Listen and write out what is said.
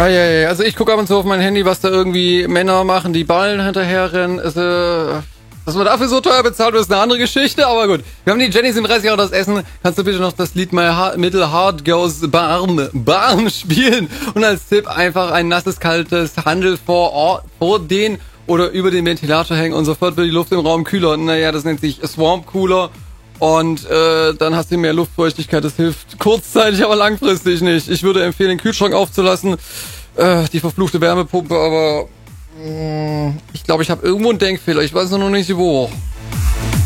Ja. Also ich gucke ab und zu auf mein Handy, was da irgendwie Männer machen, die Ballen hinterherrennen. Dass man dafür so teuer bezahlt wird, ist eine andere Geschichte, aber gut. Wir haben die Jenny 37 Jahre das Essen. Kannst du bitte noch das Lied Middle Heart Goes Barm spielen? Und als Tipp einfach ein nasses, kaltes Handel vor den oder über den Ventilator hängen und sofort wird die Luft im Raum kühler. Naja, das nennt sich Swamp Cooler. Und dann hast du mehr Luftfeuchtigkeit. Das hilft kurzzeitig, aber langfristig nicht. Ich würde empfehlen, den Kühlschrank aufzulassen. Die verfluchte Wärmepumpe, aber ich glaube, ich habe irgendwo einen Denkfehler. Ich weiß noch nicht wo.